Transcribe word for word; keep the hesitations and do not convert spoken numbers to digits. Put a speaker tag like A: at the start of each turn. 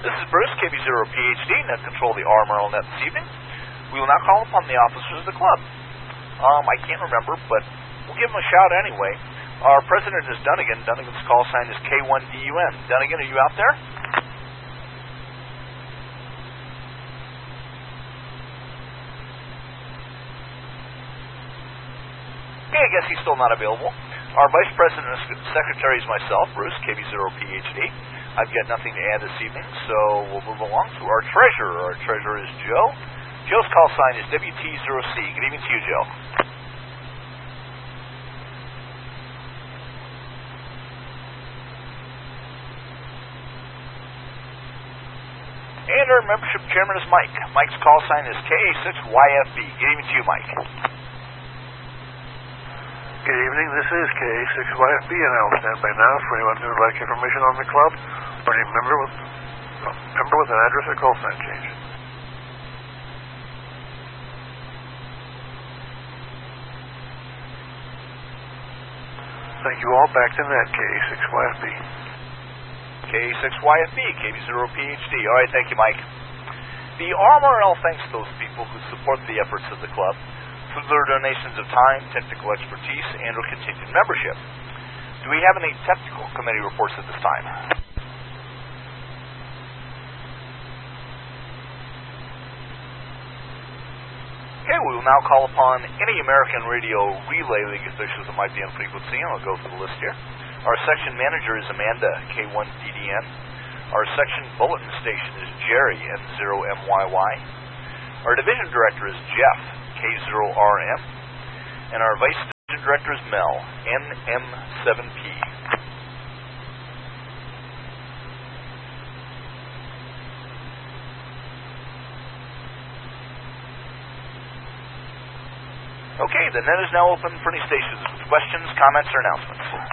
A: This is Bruce, K B zero P H D, Net Control of the R M R L Net this evening. We will now call upon the officers of the club. Um, I can't remember, but we'll give them a shout anyway. Our president is Dunnigan. Dunnigan's call sign is K one D U N. Dunnigan, are you out there? Okay, I guess he's still not available. Our vice president and secretary is myself, Bruce, K B zero P H D. I've got nothing to add this evening, so we'll move along to our treasurer. Our treasurer is Joe. Joe's call sign is W T zero C. Good evening to you, Joe. And our membership chairman is Mike. Mike's call sign is K A six Y F B. Good evening to you, Mike.
B: Good evening, this is K A six Y F B, and I will stand by now for anyone who would like information on the club or any member with, uh, member with an address or call sign change. Thank you all. Back to net, K A six Y F B.
A: K A six Y F B, K B zero P H D. All right, thank you, Mike. The R M R L thanks those people who support the efforts of the club through their donations of time, technical expertise, and or continued membership. Do we have any technical committee reports at this time? Okay, we will now call upon any American Radio Relay League officials that might be on frequency, and I'll go through the list here. Our section manager is Amanda, K one D D N. Our section bulletin station is Jerry, N zero M Y Y. Our division director is Jeff, K zero R M. And our vice division director is Mel, N M seven P. Okay, the net is now open for any stations with questions, comments, or announcements.